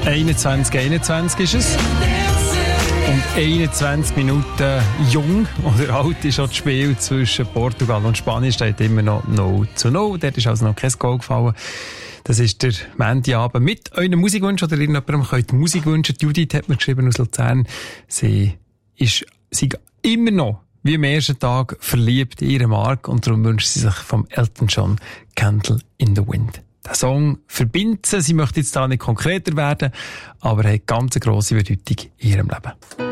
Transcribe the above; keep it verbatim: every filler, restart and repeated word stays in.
einundzwanzig einundzwanzig ist es. Und einundzwanzig Minuten jung oder alt ist auch das Spiel zwischen Portugal und Spanien. Steht immer noch null zu null. Dort ist also noch kein Goal gefallen. Das ist der Montagabend mit euren Musikwünschen oder irgendjemandem könnt Musik wünschen. Judith hat mir geschrieben aus Luzern. Sie ist, sie immer noch wie am ersten Tag verliebt in ihren Mark und darum wünscht sie sich vom Elton John Candle in the Wind. Der Song verbindet sie. Sie möchte jetzt da nicht konkreter werden, aber hat ganz eine grosse Bedeutung in ihrem Leben.